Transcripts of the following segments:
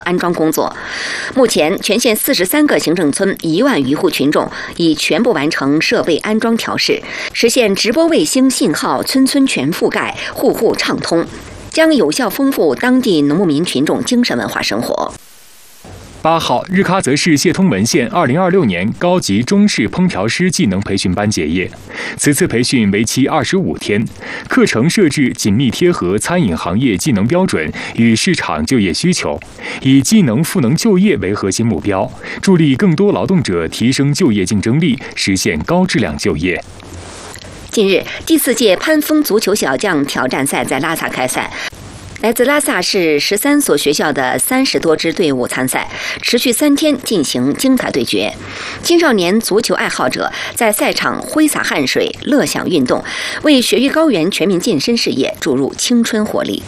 安装工作。目前，全县43个行政村1万余户群众已全部完成设备安装调试，实现直播卫星信号村村全覆盖、户户畅通，将有效丰富当地农牧民群众精神文化生活。 8号，日喀则市谢通文县2026年高级中式烹调师技能培训班结业。此次培训为期25天，课程设置紧密贴合餐饮行业技能标准与市场就业需求，以技能赋能就业为核心目标，助力更多劳动者提升就业竞争力，实现高质量就业。 近日，第4届攀风足球小将挑战赛在拉萨开赛。来自拉萨市13所学校的30多支队伍参赛，持续3天进行精彩对决。青少年足球爱好者在赛场挥洒汗水，乐享运动，为雪域高原全民健身事业注入青春活力。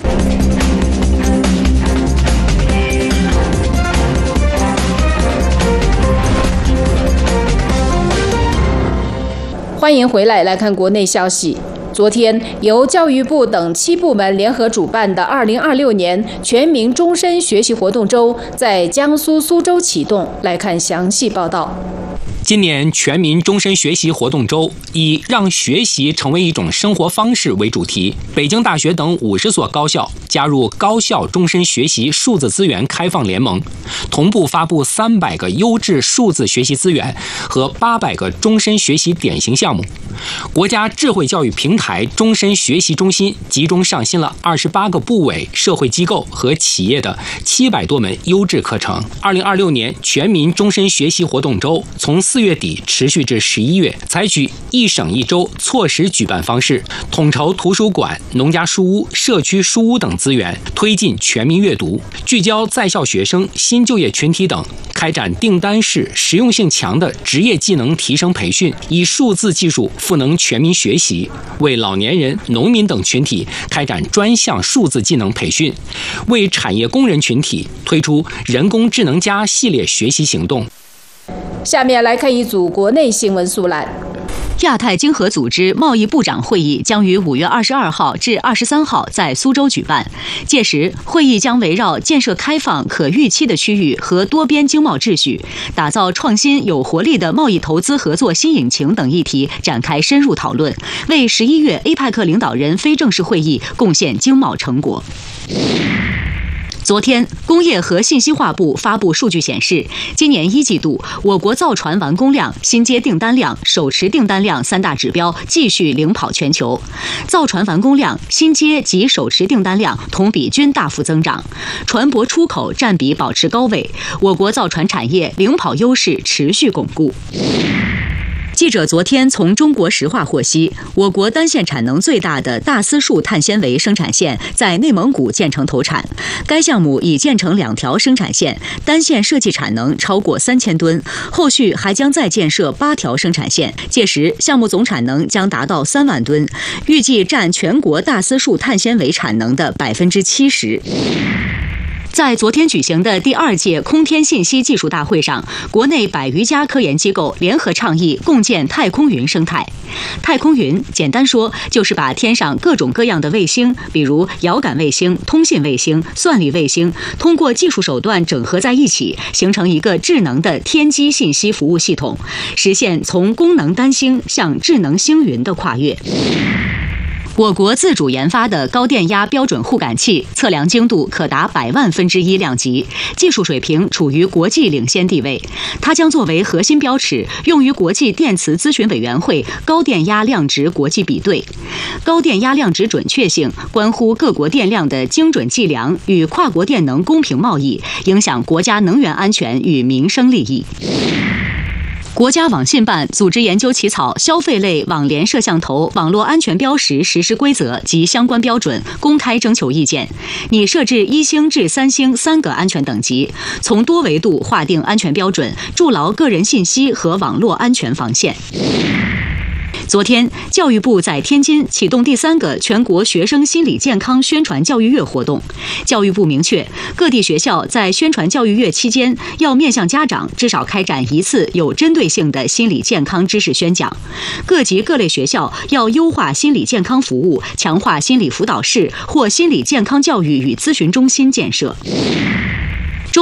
欢迎回来看国内消息。昨天，由教育部等7部门联合主办的2026年全民终身学习活动周在江苏苏州启动。来看详细报道。 今年全民终身学习活动周以让学习成为一种生活方式为主题，北京大学等50所高校加入高校终身学习数字资源开放联盟，同步发布300个优质数字学习资源和800个终身学习典型项目。国家智慧教育平台终身学习中心集中上新了28个部委、社会机构和企业的700多门优质课程。2026年全民终身学习活动周从4月底持续至11月，采取一省一周错时举办方式，统筹图书馆、农家书屋、社区书屋等资源，推进全民阅读，聚焦在校学生、新就业群体等，开展订单式、实用性强的职业技能提升培训，以数字技术赋能全民学习，为老年人、农民等群体开展专项数字技能培训，为产业工人群体推出人工智能+系列学习行动。 下面来看一组国内新闻速览。 亚太经合组织贸易部长会议将于5月22号至23号在苏州举办，届时会议将围绕建设开放、可预期的区域和多边经贸秩序，打造创新有活力的贸易投资合作新引擎等议题展开深入讨论，为11月 APEC 领导人非正式会议贡献经贸成果。昨天，工业和信息化部发布数据显示，今年1季度，我国造船完工量、新接订单量、手持订单量3大指标继续领跑全球。造船完工量、新接及手持订单量同比均大幅增长，船舶出口占比保持高位，我国造船产业领跑优势持续巩固。记者昨天从中国石化获悉，我国单线产能最大的大丝树碳纤维生产线在内蒙古建成投产，该项目已建成2条生产线，单线设计产能超过3000吨，后续还将再建设8条生产线，届时项目总产能将达到3万吨，预计占全国大丝树碳纤维产能的70%。在昨天举行的第2届空天信息技术大会上，国内100余家科研机构联合倡议共建太空云生态。太空云简单说就是把天上各种各样的卫星，比如遥感卫星、通信卫星、算力卫星，通过技术手段整合在一起，形成一个智能的天基信息服务系统，实现从功能单星向智能星云的跨越。我国自主研发的高电压标准互感器测量精度可达100万分之一量级，技术水平处于国际领先地位。它将作为核心标尺，用于国际电磁咨询委员会高电压量值国际比对。高电压量值准确性关乎各国电量的精准计量与跨国电能公平贸易，影响国家能源安全与民生利益。国家网信办组织研究起草消费类网联摄像头网络安全标识实施规则及相关标准，公开征求意见，拟设置1星至3星3个安全等级，从多维度划定安全标准，筑牢个人信息和网络安全防线。昨天，教育部在天津启动第3个全国学生心理健康宣传教育月活动。教育部明确，各地学校在宣传教育月期间，要面向家长至少开展1次有针对性的心理健康知识宣讲。各级各类学校要优化心理健康服务，强化心理辅导室或心理健康教育与咨询中心建设。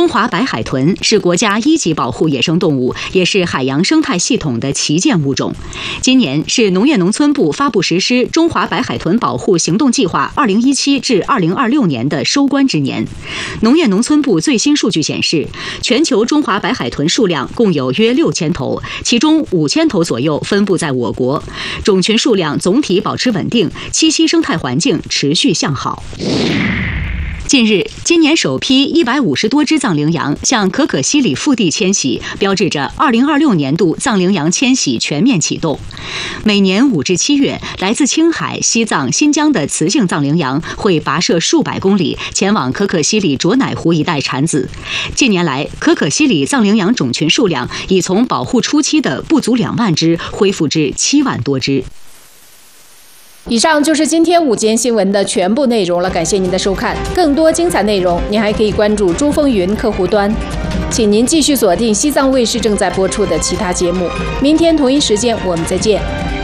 中华白海豚是国家1级保护野生动物，也是海洋生态系统的旗舰物种。今年是农业农村部发布实施中华白海豚保护行动计划2017至2026年的收官之年。农业农村部最新数据显示，全球中华白海豚数量共有约6000头，其中5000头左右分布在我国，种群数量总体保持稳定，栖息生态环境持续向好。近日，今年首批150多只藏羚羊向可可西里腹地迁徙，标志着2026年度藏羚羊迁徙全面启动。每年5至7月，来自青海、西藏、新疆的雌性藏羚羊会跋涉数百公里，前往可可西里卓乃湖一带产子。近年来，可可西里藏羚羊种群数量已从保护初期的不足2万只恢复至7万多只。 以上就是今天午间新闻的全部内容了，感谢您的收看。更多精彩内容，您还可以关注珠风云客户端。请您继续锁定西藏卫视正在播出的其他节目。明天同一时间我们再见。